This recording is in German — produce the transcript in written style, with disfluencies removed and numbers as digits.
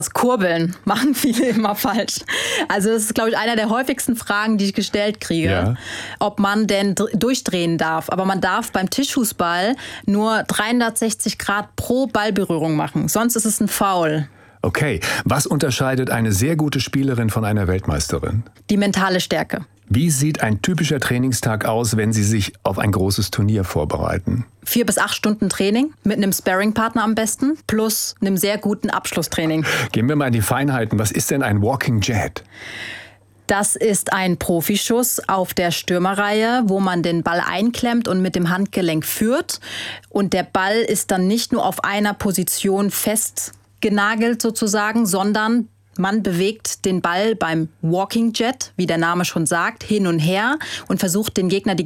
Das Kurbeln machen viele immer falsch. Also das ist, glaube ich, einer der häufigsten Fragen, die ich gestellt kriege, ob man denn durchdrehen darf. Aber man darf beim Tischfußball nur 360 Grad pro Ballberührung machen. Sonst ist es ein Foul. Okay, was unterscheidet eine sehr gute Spielerin von einer Weltmeisterin? Die mentale Stärke. Wie sieht ein typischer Trainingstag aus, wenn Sie sich auf ein großes Turnier vorbereiten? 4 bis 8 Stunden Training mit einem Sparringpartner am besten plus einem sehr guten Abschlusstraining. Gehen wir mal in die Feinheiten. Was ist denn ein Walking Jet? Das ist ein Profischuss auf der Stürmerreihe, wo man den Ball einklemmt und mit dem Handgelenk führt. Und der Ball ist dann nicht nur auf einer Position festgenagelt sozusagen, sondern man bewegt den Ball beim Walking Jet, wie der Name schon sagt, hin und her und versucht den Gegner, die